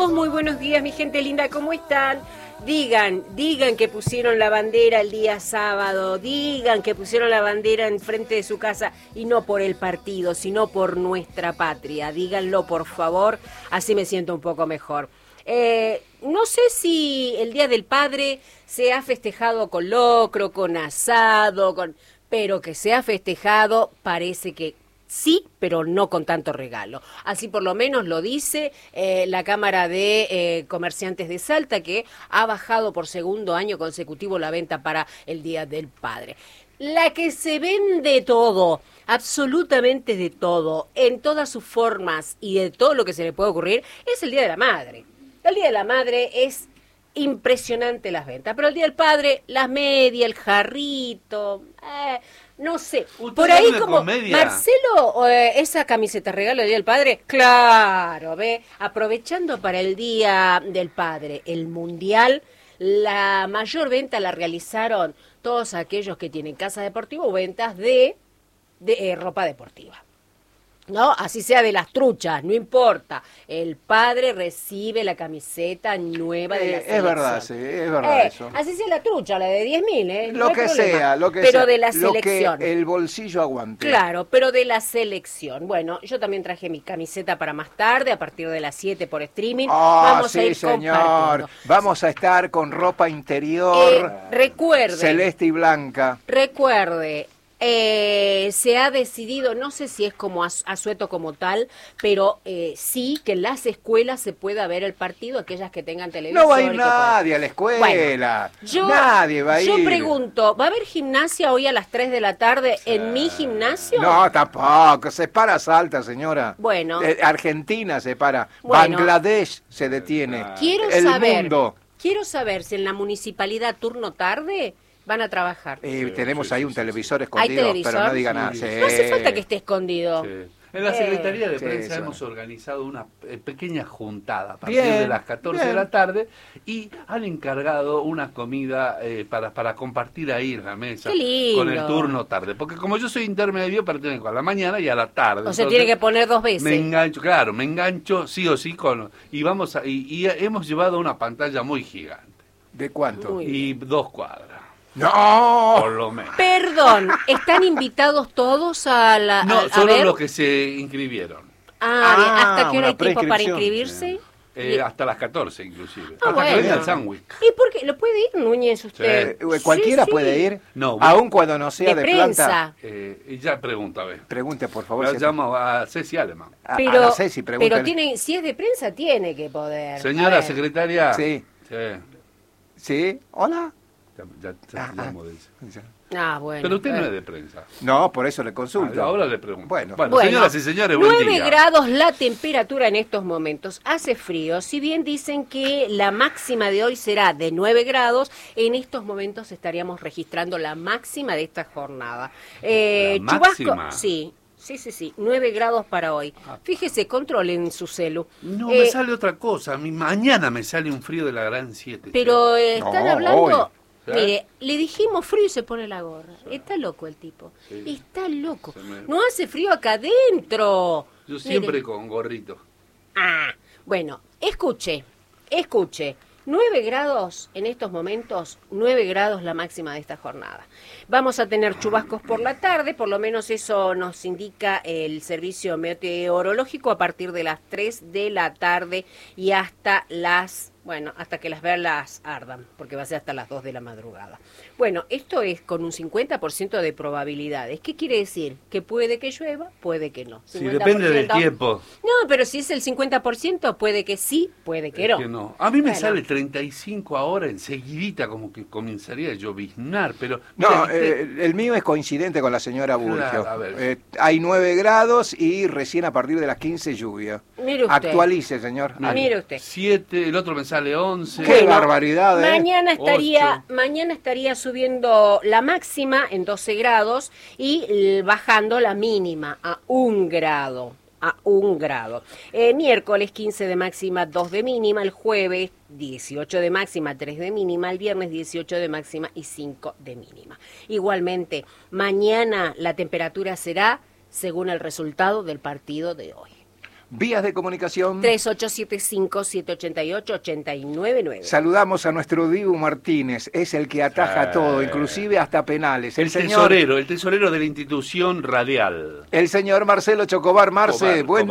todos, muy buenos días, mi gente linda, ¿cómo están? Digan que pusieron la bandera el día sábado, digan que pusieron la bandera enfrente de su casa y no por el partido, sino por nuestra patria. Díganlo, por favor, así me siento un poco mejor. No sé si el Día del Padre se ha festejado con locro, con asado, pero que se ha festejado parece que sí, pero no con tanto regalo. Así por lo menos lo dice la Cámara de Comerciantes de Salta, que ha bajado por segundo año consecutivo la venta para el Día del Padre. La que se vende todo, absolutamente de todo, en todas sus formas y de todo lo que se le puede ocurrir, es el Día de la Madre. El Día de la Madre es impresionante las ventas, pero el Día del Padre, las medias, el jarrito, no sé, por ahí como comedia. Marcelo, esa camiseta regalo del Día del Padre, claro, ve, aprovechando para el Día del Padre, el Mundial, la mayor venta la realizaron todos aquellos que tienen casa deportiva o ventas de ropa deportiva. No, así sea de las truchas, no importa. El padre recibe la camiseta nueva de la selección. Es verdad, sí, es verdad eso. Así sea la trucha, la de 10.000, Lo que sea, lo que pero sea. De la selección. Lo que el bolsillo aguante. Claro, pero de la selección. Bueno, yo también traje mi camiseta para más tarde, a partir de las 7 por streaming. Vamos a ir señor. Vamos a estar con ropa interior. Recuerde. Celeste y blanca. Recuerde. Se ha decidido, no sé si es como asueto como tal, pero sí que en las escuelas se pueda ver el partido, aquellas que tengan televisión. No va a ir nadie a la escuela, bueno, nadie va a ir. Yo pregunto, ¿va a haber gimnasia hoy a las 3 de la tarde en mi gimnasio? No, tampoco, se para Salta, señora. Bueno. Argentina se para, bueno, Bangladesh se detiene. Quiero saber si en la municipalidad turno tarde van a trabajar. Tenemos ahí un televisor escondido, pero no digan nada. Sí. No hace falta que esté escondido. Sí. En la Secretaría de Prensa hemos organizado una pequeña juntada a partir de las 14 de la tarde y han encargado una comida para compartir ahí en la mesa con el turno tarde. Porque como yo soy intermedio, pertenezco a la mañana y a la tarde. O sea, tiene que poner 2 veces. Me engancho sí o sí y hemos llevado una pantalla muy gigante. ¿De cuánto? Y 2 cuadras. ¡No! Por lo menos. Perdón, ¿están invitados todos a la... No, solo los que se inscribieron. ¿Hasta qué hora hay tiempo para inscribirse? Hasta las 14 inclusive. Hasta que venga el sándwich. ¿Y por qué? ¿Lo puede ir, Núñez, usted? ¿Cualquiera puede ir? No. Aun cuando no sea de prensa. planta. Ya pregunta, a ver. Pregunte, por favor. La llamo a Ceci Aleman. Pero, a Ceci, pero si es de prensa, tiene que poder. Señora secretaria. Sí. ¿Sí? ¿Hola? Ya llamo de eso. Bueno. Pero usted no es de prensa. No, por eso le consulto. Ahora le pregunto. Bueno, señoras y señores, buen 9 día. grados la temperatura en estos momentos. Hace frío. Si bien dicen que la máxima de hoy será de 9 grados, en estos momentos estaríamos registrando la máxima de esta jornada. ¿Máxima? Sí. Sí, 9 grados para hoy. Fíjese, controlen su celu. No, me sale otra cosa. Mañana me sale un frío de la gran 7. Pero están hablando... Hoy. Mire, le dijimos frío y se pone la gorra. Está loco el tipo. Está loco. No hace frío acá adentro. Yo siempre con gorrito. Bueno, escuche. 9 grados en estos momentos, 9 grados la máxima de esta jornada. Vamos a tener chubascos por la tarde, por lo menos eso nos indica el servicio meteorológico a partir de las 3 de la tarde y hasta que las velas ardan, porque va a ser hasta las 2 de la madrugada. Bueno, esto es con un 50% de probabilidades. ¿Qué quiere decir? Que puede que llueva, puede que no. Sí, depende del tiempo. No, pero si es el 50%, puede que sí, puede que no. Que no. A mí me sale 35 ahora, enseguidita como que comenzaría a lloviznar, pero... No, el mío es coincidente con la señora Burgio. A ver. Hay 9 grados y recién a partir de las 15 lluvia. Mire usted. Actualice, señor. Mire usted. 7, el otro me sale 11. ¡Qué barbaridad! Mañana estaría subiendo la máxima en 12 grados y bajando la mínima a 1 grado. Miércoles 15 de máxima, 2 de mínima. El jueves 18 de máxima, 3 de mínima. El viernes 18 de máxima y 5 de mínima. Igualmente, mañana la temperatura será según el resultado del partido de hoy. Vías de comunicación. 3875-788-899. Saludamos a nuestro Dibu Martínez, es el que ataja todo, inclusive hasta penales. El tesorero de la institución radial. El señor Marcelo Chocobar. Marce, buen